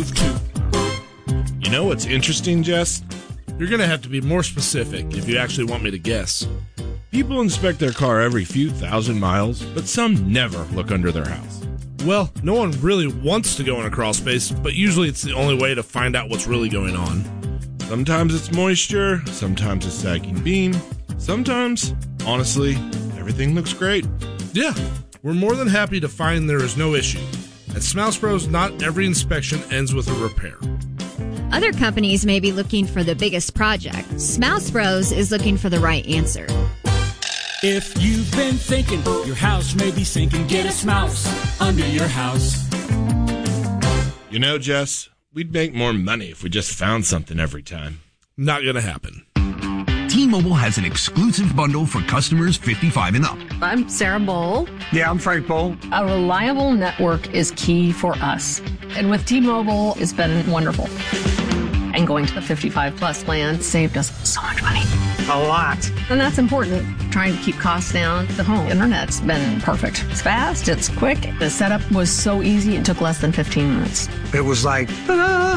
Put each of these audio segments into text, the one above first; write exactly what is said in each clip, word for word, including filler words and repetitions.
smooth, too. You know what's interesting, Jess? You're going to have to be more specific if you actually want me to guess. People inspect their car every few thousand miles, but some never look under their house. Well, no one really wants to go in a crawl space, but usually it's the only way to find out what's really going on. Sometimes it's moisture, sometimes it's sagging beam, sometimes, honestly, everything looks great. Yeah, we're more than happy to find there is no issue. At Smouse Bros, not every inspection ends with a repair. Other companies may be looking for the biggest project. Smouse Bros is looking for the right answer. If you've been thinking your house may be sinking, get a Smouse under your house. You know, Jess, we'd make more money if we just found something every time. Not gonna happen. T-Mobile has an exclusive bundle for customers fifty-five and up. I'm Sarah Bowl. Yeah, I'm Frank Bowl. A reliable network is key for us. And with T-Mobile, it's been wonderful. And going to the fifty-five plus plan saved us so much money. A lot. And that's important. Trying to keep costs down. The home internet's been perfect. It's fast, it's quick. The setup was so easy, it took less than fifteen minutes. It was like, ta-da!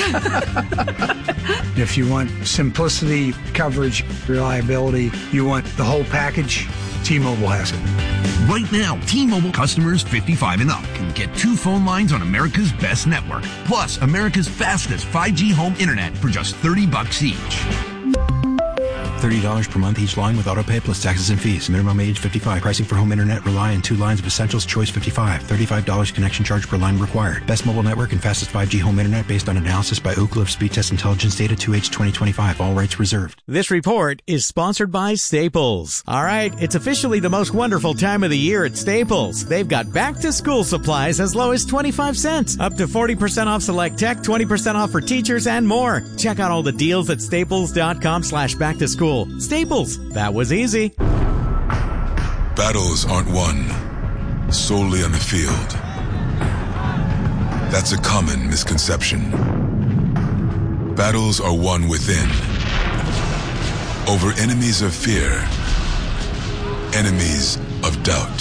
If you want simplicity, coverage, reliability, you want the whole package, T-Mobile has it. Right now, T-Mobile customers fifty-five and up can get two phone lines on America's best network, plus America's fastest five G home internet for just thirty bucks each. thirty dollars per month each line with autopay plus taxes and fees. Minimum age fifty-five. Pricing for home internet rely on two lines of Essentials Choice fifty-five. thirty-five dollars connection charge per line required. Best mobile network and fastest five G home internet based on analysis by Ookla of Speed Test Intelligence Data two H twenty twenty-five. All rights reserved. This report is sponsored by Staples. All right, it's officially the most wonderful time of the year at Staples. They've got back-to-school supplies as low as twenty-five cents. Up to forty percent off select tech, twenty percent off for teachers, and more. Check out all the deals at staples.com slash back to school. Staples. That was easy. Battles aren't won solely on the field. That's a common misconception. Battles are won within. Over enemies of fear, enemies of doubt.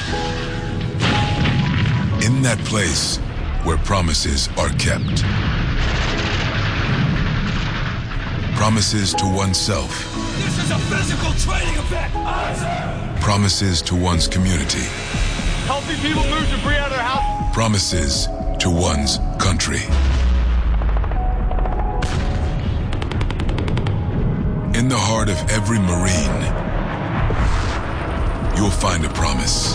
In that place where promises are kept. Promises to oneself. This is a physical training event. Promises to one's community. Healthy people move debris out of their house. Promises to one's country. In the heart of every Marine, you'll find a promise.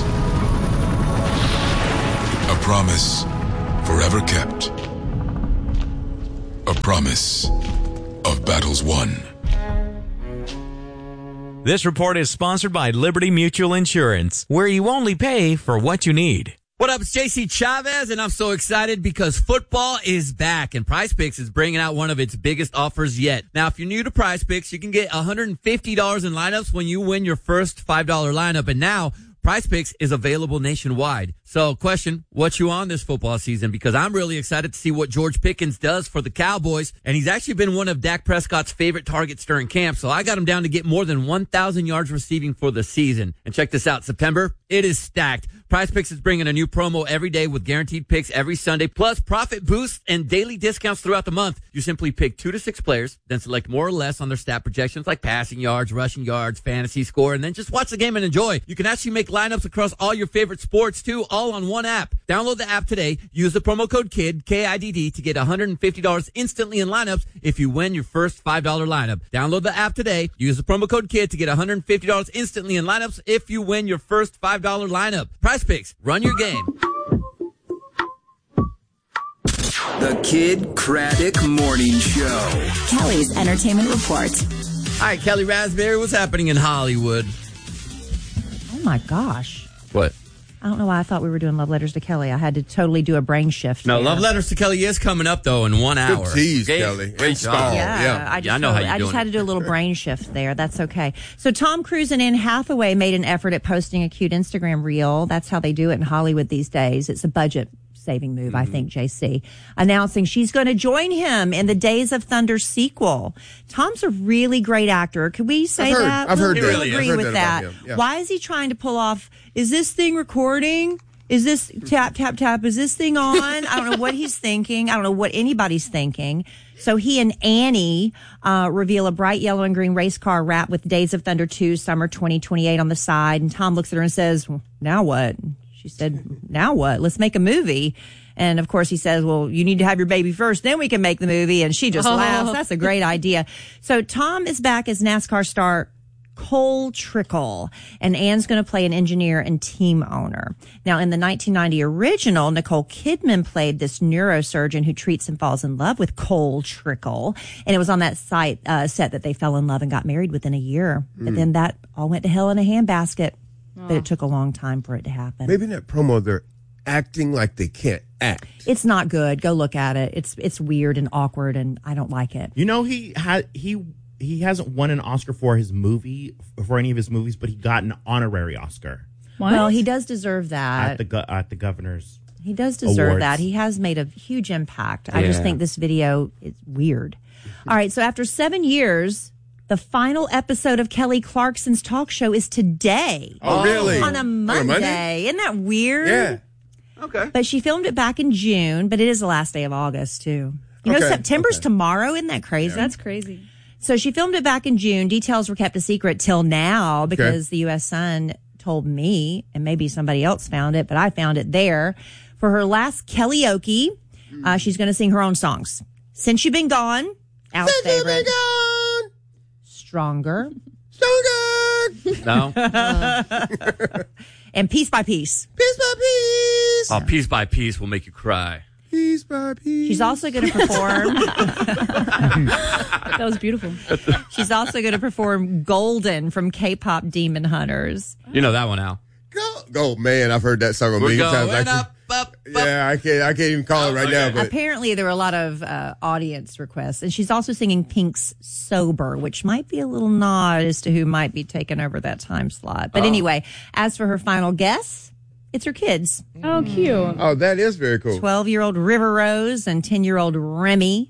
A promise forever kept. A promise of battles won. This report is sponsored by Liberty Mutual Insurance, where you only pay for what you need. What up, it's J C Chavez, and I'm so excited because football is back, and PrizePicks is bringing out one of its biggest offers yet. Now, if you're new to PrizePicks, you can get one hundred fifty dollars in lineups when you win your first five dollar lineup, and now PrizePicks is available nationwide. So, question, what you on this football season? Because I'm really excited to see what George Pickens does for the Cowboys, and he's actually been one of Dak Prescott's favorite targets during camp, so I got him down to get more than one thousand yards receiving for the season. And check this out, September, it is stacked. PrizePicks is bringing a new promo every day with guaranteed picks every Sunday, plus profit boosts and daily discounts throughout the month. You simply pick two to six players, then select more or less on their stat projections like passing yards, rushing yards, fantasy score, and then just watch the game and enjoy. You can actually make lineups across all your favorite sports too, all on one app. Download the app today. Use the promo code KID, K I D D, to get one hundred fifty dollars instantly in lineups if you win your first five dollar lineup. Download the app today. Use the promo code KID to get one hundred fifty dollars instantly in lineups if you win your first five dollar lineup. PrizePicks, run your game. The Kid Craddock Morning Show. Kelly's Entertainment Report. All right, Kelly Raspberry, what's happening in Hollywood? Oh, my gosh. What? I don't know why I thought we were doing Love Letters to Kelly. I had to totally do a brain shift. No, there. Love Letters to Kelly is coming up, though, in one hour. Good tease, Okay? Kelly. Great job. Yeah, Yeah. I just, Yeah, I know totally- how you're I just doing had it. to do a little brain shift there. That's okay. So Tom Cruise and Anne Hathaway made an effort at posting a cute Instagram reel. That's how they do it in Hollywood these days. It's a budget saving move, mm-hmm. I think, J C, announcing she's going to join him in the Days of Thunder sequel. Tom's a really great actor. Could we say I've heard- that? I've we'll, heard we'll that. agree I've heard with that that. about him. Yeah. Why is he trying to pull off, is this thing recording? is this tap, tap, tap? Is this thing on? I don't know what he's thinking. I don't know what anybody's thinking. So he and Annie uh, reveal a bright yellow and green race car wrapped with Days of Thunder two, summer twenty twenty-eight on the side. And Tom looks at her and says, well, now what? She said, now what? Let's make a movie. And of course he says, well, you need to have your baby first, then we can make the movie. And she just oh. laughs. That's a great idea. So Tom is back as NASCAR star Cole Trickle, and Anne's going to play an engineer and team owner. Now, in the nineteen ninety original, Nicole Kidman played this neurosurgeon who treats and falls in love with Cole Trickle. And it was on that site, uh, set that they fell in love and got married within a year. Mm. But then that all went to hell in a handbasket. Oh. But it took a long time for it to happen. Maybe in that promo, they're acting like they can't act. It's not good. Go look at it. It's it's weird and awkward, and I don't like it. You know, he had he he hasn't won an Oscar for his movie for any of his movies, but he got an honorary Oscar. What? Well, he does deserve that at the go- at the governor's. He does deserve awards. that. He has made a huge impact. Yeah. I just think this video is weird. All right, so after seven years. The final episode of Kelly Clarkson's talk show is today. Oh, really? On a Monday. On a Monday? Isn't that weird? Yeah. Okay. But she filmed it back in June, but it is the last day of August, too. You know, Okay, September's okay. tomorrow. Isn't that crazy? That's crazy. So she filmed it back in June. Details were kept a secret till now because the U S Sun told me, and maybe somebody else found it, but I found it there. For her last Kellyoke, uh, she's going to sing her own songs. Since You've Been Gone, Al's Since favorite. You've Been Gone. Stronger. Stronger. No. And Piece by Piece. Piece by piece. Oh, piece by piece will make you cry. Piece by piece. She's also going to perform. That was beautiful. She's also going to perform Golden from K-pop Demon Hunters. You know that one, Al. Go, go, man! I've heard that song a We're million going times. I up, up, up. Yeah, I can't. I can't even call it right okay. now. But Apparently, there were a lot of uh, audience requests, and she's also singing Pink's "Sober," which might be a little nod as to who might be taking over that time slot. But Oh. anyway, as for her final guess, it's her kids. Oh, cute. oh, that is very cool. twelve-year-old River Rose and ten-year-old Remy.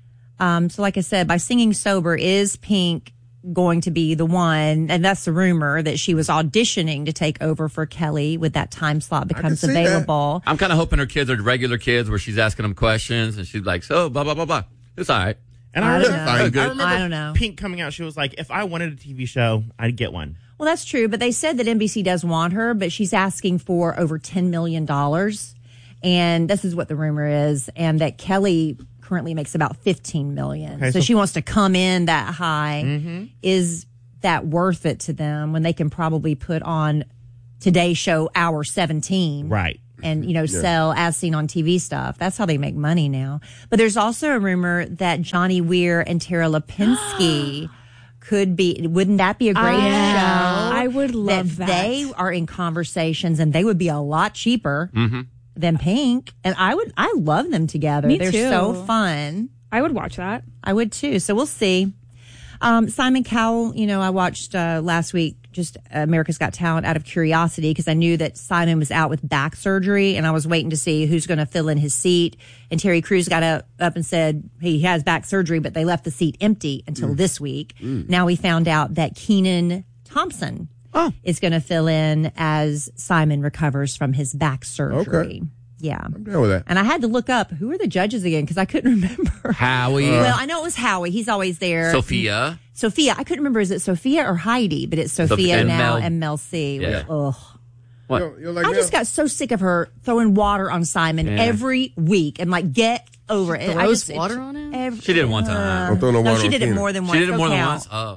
Um, so, like I said, by singing "Sober," is Pink going to be the one, and that's the rumor, that she was auditioning to take over for Kelly with that time slot becomes see that. available. I'm kind of hoping her kids are regular kids where she's asking them questions and she's like, so, blah, blah, blah, blah. It's all right. And I I, don't remember, know. I, Good. remember I don't know. Pink coming out. She was like, if I wanted a T V show, I'd get one. Well, that's true, but they said that N B C does want her, but she's asking for over ten million dollars. And this is what the rumor is, and that Kelly currently makes about fifteen million dollars. Okay, so, so- she wants to come in that high. Mm-hmm. Is that worth it to them when they can probably put on Today's Show Hour seventeen? Right. And, you know, Yeah. sell as seen on T V stuff. That's how they make money now. But there's also a rumor that Johnny Weir and Tara Lipinski could be, wouldn't that be a great Yeah. show? I would love that. They are in conversations and they would be a lot cheaper Mm-hmm. than Pink. And I would, I love them together. Me They're too. so fun. I would watch that. I would too. So we'll see. Um, Simon Cowell, you know, I watched uh, last week just America's Got Talent out of curiosity because I knew that Simon was out with back surgery and I was waiting to see who's going to fill in his seat. And Terry Crews got up, up and said he has back surgery, but they left the seat empty until Mm. this week. Mm. Now we found out that Keenan Thompson Oh. is going to fill in as Simon recovers from his back surgery. Okay. Yeah. I'm down with that. And I had to look up who are the judges again because I couldn't remember. Howie. Well, I know it was Howie. He's always there. Sophia. Sophia. I couldn't remember. Is it Sophia or Heidi? But it's Sophia Sophia and now Mel. and Mel C. Yeah. Which, ugh. What? You don't- you don't like I Mel? just got so sick of her throwing water on Simon Yeah. every week and like, get over it. I throws just, water on him? every- She did it one time. Don't throw no No, water she on did it Keenan. more than once. She did it Go more than count. once? Oh.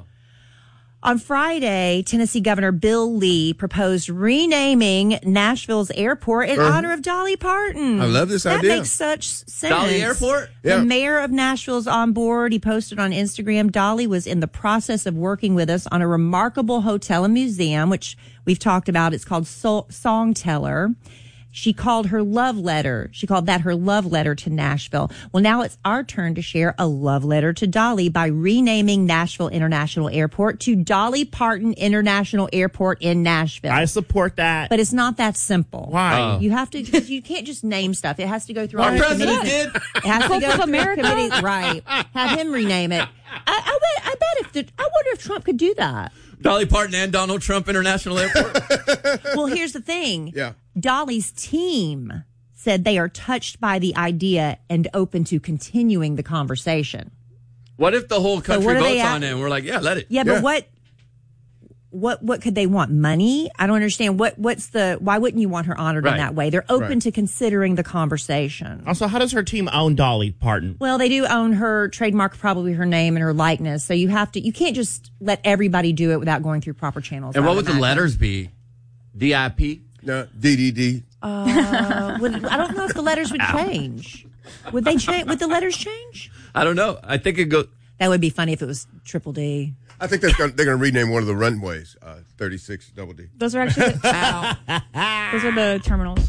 On Friday, Tennessee Governor Bill Lee proposed renaming Nashville's airport in Uh-huh. honor of Dolly Parton. I love this that idea. That makes such sense. Dolly Airport? Yeah. The mayor of Nashville's on board. He posted on Instagram, Dolly was in the process of working with us on a remarkable hotel and museum, which we've talked about. It's called Soul- Songteller. She called her love letter. She called that her love letter to Nashville. Well, now it's our turn to share a love letter to Dolly by renaming Nashville International Airport to Dolly Parton International Airport in Nashville. I support that. But it's not that simple. Why? Oh. You have to, you can't just name stuff. It has to go through Our all the president committees. did. It has to go Corporate through America? committees. Right. Have him rename it. I, I bet, I bet if the, I wonder if Trump could do that. Dolly Parton and Donald Trump International Airport. Well, here's the thing. Yeah. Dolly's team said they are touched by the idea and open to continuing the conversation. What if the whole country what are votes they on at- it and we're like, yeah, let it. Yeah, but what what what could they want? Money? I don't understand. What what's the why wouldn't you want her honored Right. in that way? They're open Right. to considering the conversation. Also, how does her team own Dolly Parton? Well, they do own her trademark, probably her name and her likeness. So you have to you can't just let everybody do it without going through proper channels. And I what would the imagine. letters be? D I P? No, D D D. Uh, would, I don't know if the letters would change. Would they change? Would the letters change? I don't know. I think it goes. That would be funny if it was triple D. I think that's gonna, they're going to rename one of the runways uh, thirty-six double D. Those are actually the, those are the terminals.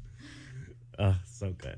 Oh, so good.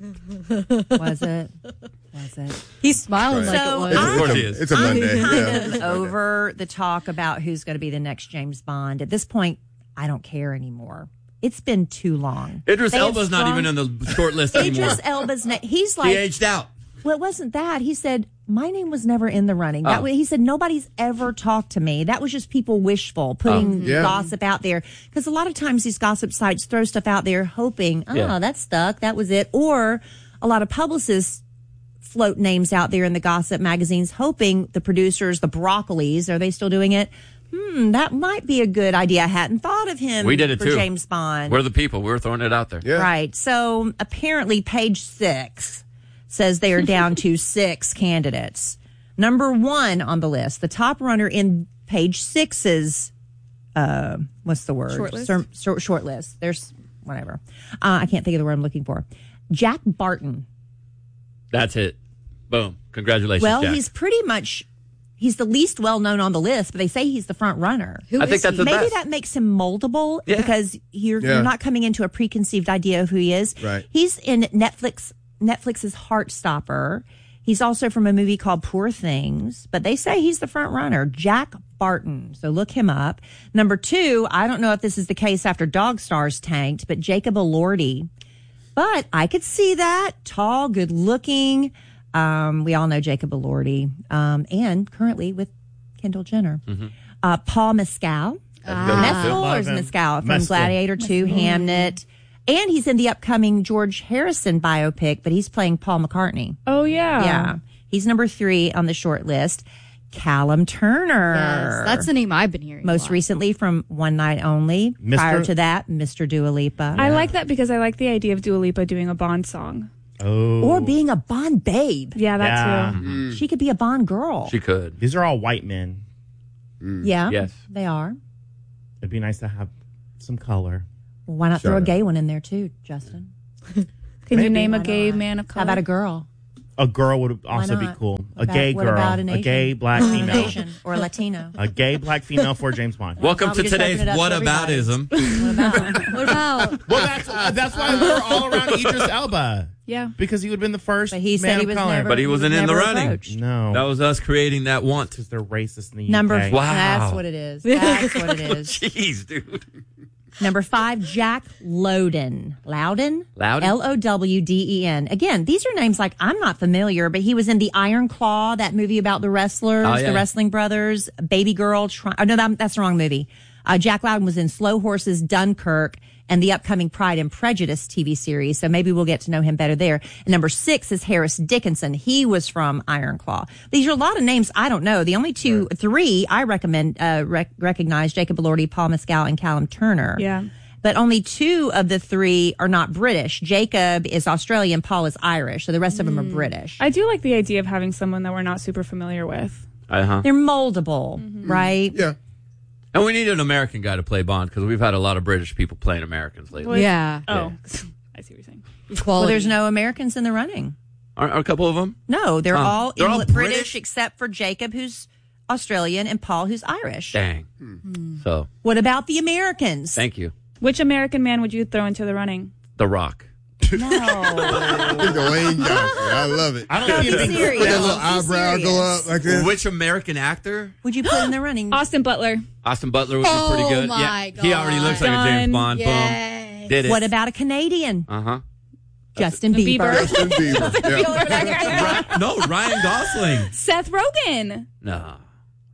Was it? Was it? He's smiling Right. like So it was. It's, Of course it's he a, is. it's a I'm Monday. kind Yeah. of over the talk about who's going to be the next James Bond. At this point, I don't care anymore. It's been too long. Idris They have Elba's not strong- even in the short list anymore. Idris Elba's ne- he's He like aged out. well, it wasn't that. He said my name was never in the running. That Oh. way, he said nobody's ever talked to me. That was just people wishful putting Oh, yeah. gossip out there because a lot of times these gossip sites throw stuff out there hoping, oh, Yeah. that stuck, that was it, or a lot of publicists float names out there in the gossip magazines hoping the producers, the Broccolis, are they still doing it? Hmm, that might be a good idea. I hadn't thought of him We did it for too. James Bond. We're the people. We were throwing it out there. Yeah. Right. So apparently, page six says they are down to six candidates. Number one on the list, the top runner in page six's, uh, what's the word? Short list? Ser- short, short list. There's whatever. Uh, I can't think of the word I'm looking for. Jack Barton. That's it. Boom. Congratulations, Well, Jack. he's pretty much. He's the least well known on the list, but they say he's the front runner. Who I is think that's he? the Maybe best. that makes him moldable Yeah. because you're, Yeah. you're not coming into a preconceived idea of who he is. Right. He's in Netflix Netflix's Heartstopper. He's also from a movie called Poor Things, but they say he's the front runner, Jack Barton. So look him up. Number two, I don't know if this is the case after Dog Stars tanked, but Jacob Elordi. But I could see that. Tall, good looking. Um, we all know Jacob Elordi. Um, and currently with Kendall Jenner. Uh, Paul Mescal. Mescal or Love is him. Mescal from Mescal. Gladiator two, Hamnet. And he's in the upcoming George Harrison biopic, but he's playing Paul McCartnney. Oh yeah, Yeah. He's number three on the short list. Callum Turner. Yes, that's the name I've been hearing. a Most lot. recently from One Night Only. Mister Prior to that, Mister Dua Lipa. I like that because I like the idea of Dua Lipa doing a Bond song. Oh. Or being a Bond babe. Yeah, that Yeah. too. She could be a Bond girl. She could. These are all white men. Yeah. Yes. They are. It'd be nice to have some color. Well, why not Shut throw a up. gay one in there too, Justin? Can Maybe. you name a Why gay not? man of How color? about a girl? A girl would also be not? cool. A What about- gay what girl. about an A Asian? gay black An female. Asian or a Latino. A gay black female for James Bond. Welcome thought to we just today's opened it up What to everybody. Aboutism. What about? What about? Well, that's uh, that's why we're all around Idris Elba. Yeah. Because he would have been the first But he man said he of was color. never. But he wasn't in the never running. approached. No. That was us creating that want. because they're racist in the Number U K. Wow. That's what it is. That's what it is. Jeez, dude. Number five, Jack Lowden. Loudon? Loudon? L O W D E N. Again, these are names like I'm not familiar, but he was in the Iron Claw, that movie about the wrestlers, Oh, yeah. the wrestling brothers, Baby Girl. Tri- oh, no, that, that's the wrong movie. Uh, Jack Loudon was in Slow Horses, Dunkirk, and the upcoming Pride and Prejudice T V series. So maybe we'll get to know him better there. And number six is Harris Dickinson. He was from Iron Claw. These are a lot of names I don't know. The only two, three I recommend, uh, rec- recognize Jacob Elordi, Paul Mescal, and Callum Turner. Yeah. But only two of the three are not British. Jacob is Australian, Paul is Irish. So the rest of them are British. I do like the idea of having someone that we're not super familiar with. Uh-huh. They're moldable, right? Yeah. And we need an American guy to play Bond because we've had a lot of British people playing Americans lately. Well, Yeah. Oh, I see what you're saying. Well, there's no Americans in the running. Aren't, aren't a couple of them? No, they're Oh. all, They're in- all British, British? except for Jacob, who's Australian, and Paul, who's Irish. Dang. So, What about the Americans? thank you. Which American man would you throw into the running? The Rock. No. Dwayne Johnson. I love it. I don't Be think serious. That little Be eyebrow serious. go up like this. Which American actor? Would you put in the running? Austin Butler. Austin Butler would be Oh, pretty good. my yeah, he already looks like a James Done. Bond. Yes. Boom. Did it. What about a Canadian? Uh-huh. Justin Bieber. Bieber. Justin Bieber. Yeah. Ry- no, Ryan Gosling. Seth Rogen. No.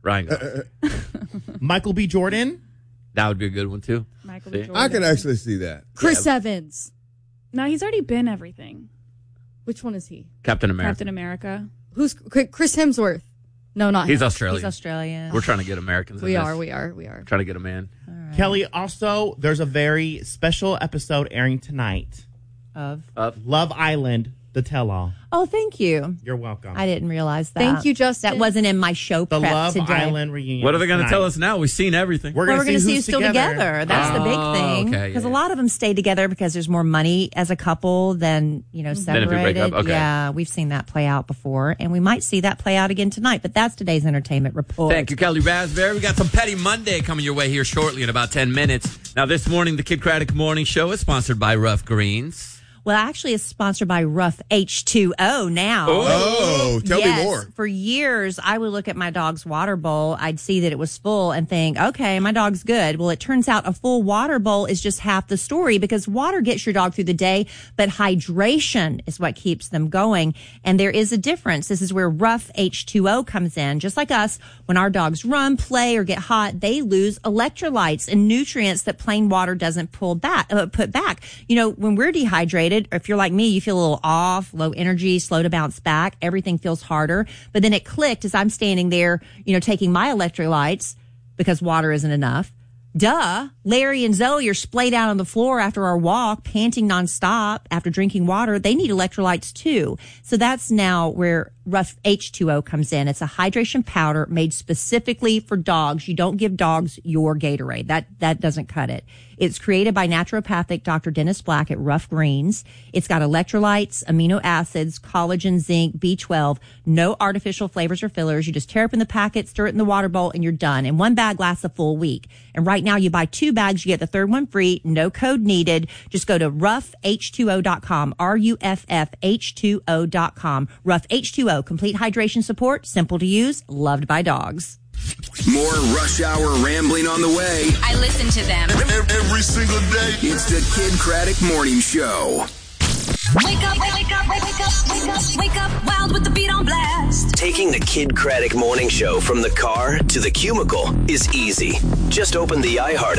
Ryan Gosling. Michael B. Jordan. That would be a good one, too. Michael See? B. Jordan. I can actually see that. Chris Evans. No, he's already been everything. Which one is he? Captain America. Captain America. Who's Chris Hemsworth? No, not He's him. Australian. He's Australian. We're trying to get Americans in We this. are, we are, we are. Trying to get them in. Kelly, also, there's a very special episode airing tonight Of? Of? Love Island, the tell-all. Oh, thank you. You're welcome. I didn't realize that. Thank you, Justin. That wasn't in my show the prep Love today. Island reunion. What are they going to tonight. tell us now? We've seen everything. We're Well, going we're to going to see see who's who's still together. That's the big Oh, thing. okay, Because yeah, a lot of them stay together because there's more money as a couple than, you know, Than if you break separated. up, okay. Yeah, we've seen that play out before, and we might see that play out again tonight. But that's today's entertainment report. Thank you, Kelly Raspberry. We got some Petty Monday coming your way here shortly in about ten minutes. Now, this morning, the Kid Craddock Morning Show is sponsored by Rough Greens. Well, actually, it's sponsored by Rough H two O now. Oh, tell yes. me more. For years, I would look at my dog's water bowl. I'd see that it was full and think, okay, my dog's good. Well, it turns out a full water bowl is just half the story because water gets your dog through the day, but hydration is what keeps them going. And there is a difference. This is where Rough H two O comes in. Just like us, when our dogs run, play, or get hot, they lose electrolytes and nutrients that plain water doesn't pull back, uh, put back. You know, when we're dehydrated, or if you're like me, you feel a little off, low energy, slow to bounce back. Everything feels harder. But then it clicked as I'm standing there, you know, taking my electrolytes because water isn't enough. Duh. Larry and Zoe are splayed out on the floor after our walk, panting nonstop after drinking water. They need electrolytes too. So that's now where Rough H two O comes in. It's a hydration powder made specifically for dogs. You don't give dogs your Gatorade. That, that doesn't cut it. It's created by naturopathic Doctor Dennis Black at Rough Greens. It's got electrolytes, amino acids, collagen, zinc, B twelve, no artificial flavors or fillers. You just tear open the packet, stir it in the water bowl, and you're done. And one bag lasts a full week. And right now you buy two bags, you get the third one free, no code needed. Just go to rough h two o dot com, R U F F H two O dot com. Rough H two O, complete hydration support, simple to use, loved by dogs. More Rush Hour rambling on the way. I listen to them. Every single day. It's the Kid Craddock Morning Show. Wake up, wake up, wake up, wake up, wake up, wild with the beat on blast. Taking the Kid Craddock Morning Show from the car to the cubicle is easy. Just open the iHeart